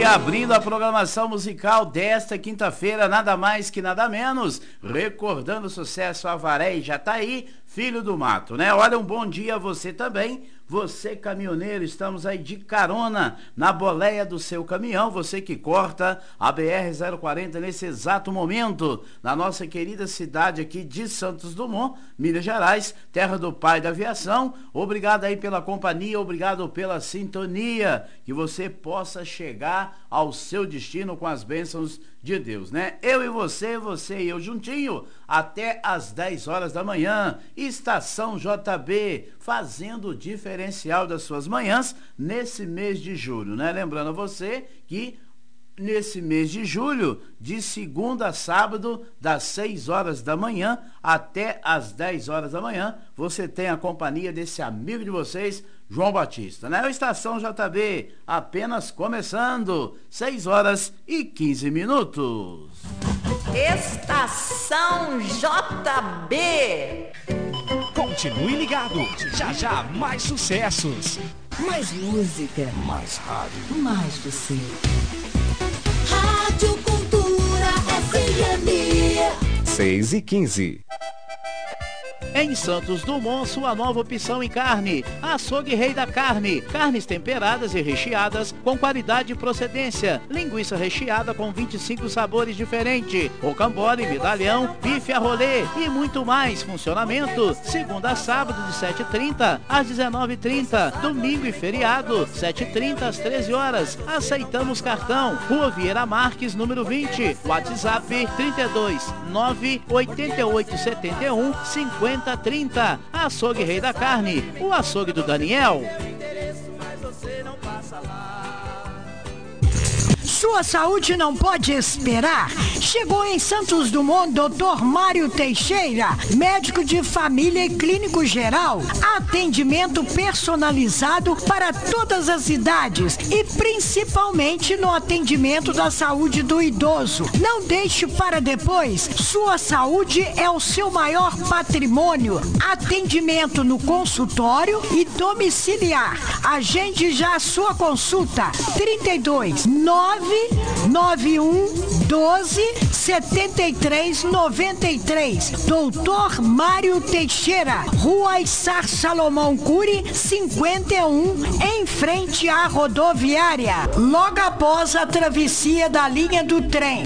abrindo a programação musical desta quinta-feira, nada mais que nada menos, recordando o sucesso Avaré e Jataí, Filho do Mato, né? Olha, um bom dia a você também. Você caminhoneiro, estamos aí de carona na boleia do seu caminhão, você que corta a BR-040 nesse exato momento, na nossa querida cidade aqui de Santos Dumont, Minas Gerais, terra do pai da aviação. Obrigado aí pela companhia, obrigado pela sintonia, que você possa chegar ao seu destino com as bênçãos de Deus, né? Eu e você e eu juntinho, até às 10 horas da manhã, Estação JB, fazendo o diferencial das suas manhãs nesse mês de julho, né? Lembrando a você que nesse mês de julho, de segunda a sábado, das 6 horas da manhã até às 10 horas da manhã, você tem a companhia desse amigo de vocês, João Batista, né? O Estação JB, apenas começando, 6 horas e 15 minutos. Estação JB. Continue ligado, já mais sucessos. Mais música. Mais rádio. Mais você. Rádio Cultura FM 6h15. Em Santos Dumont, sua nova opção em carne, Açougue Rei da Carne, carnes temperadas e recheadas com qualidade e procedência, linguiça recheada com 25 sabores diferentes, rocambole, medalhão, bife a rolê e muito mais. Funcionamento, segunda a sábado de 7h30 às 19h30, domingo e feriado, 7h30 às 13 horas, aceitamos cartão, Rua Vieira Marques, número 20, WhatsApp 32 988 71 50 30. Açougue Rei da Carne, o açougue do Daniel. Sua saúde não pode esperar. Chegou em Santos Dumont Dr. Mário Teixeira, médico de família e clínico geral. Atendimento personalizado para todas as idades e principalmente no atendimento da saúde do idoso. Não deixe para depois. Sua saúde é o seu maior patrimônio. Atendimento no consultório e domiciliar. Agende já a sua consulta. 32 991 12 73 93. Doutor Mário Teixeira, Rua Issar Salomão Cury, 51, em frente à rodoviária, logo após a travessia da linha do trem.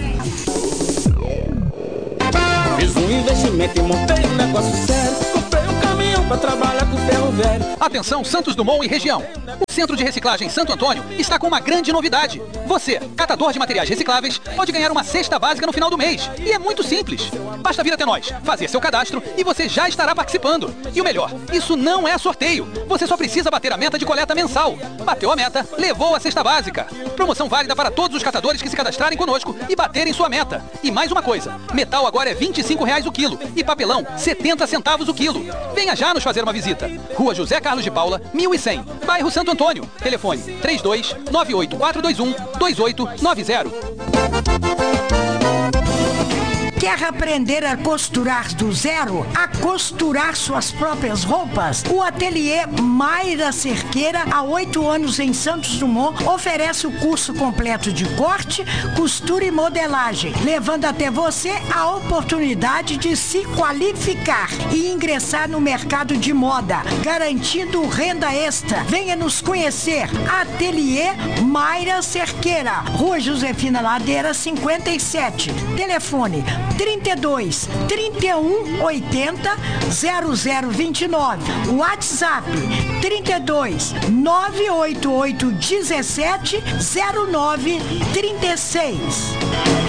Fiz um investimento e montei um negócio sério. Comprei um caminhão pra trabalhar com ferro velho. Atenção Santos Dumont e região. O Centro de Reciclagem Santo Antônio está com uma grande novidade. Você, catador de materiais recicláveis, pode ganhar uma cesta básica no final do mês. E é muito simples. Basta vir até nós, fazer seu cadastro e você já estará participando. E o melhor, isso não é sorteio. Você só precisa bater a meta de coleta mensal. Bateu a meta, levou a cesta básica. Promoção válida para todos os catadores que se cadastrarem conosco e baterem sua meta. E mais uma coisa, metal agora é R$25 o quilo e papelão 70 centavos o quilo. Venha já nos fazer uma visita. Rua José Carlos de Paula, 1100, bairro Santo Antônio. Telefone 32 98421 2890. Quer aprender a costurar do zero? A costurar suas próprias roupas? O ateliê Mayra Cerqueira, há 8 anos em Santos Dumont, oferece o curso completo de corte, costura e modelagem, levando até você a oportunidade de se qualificar e ingressar no mercado de moda, garantindo renda extra. Venha nos conhecer. Ateliê Mayra Cerqueira, Rua Josefina Ladeira, 57. Telefone 32 31 80 0029. WhatsApp 32 988 17 09 36.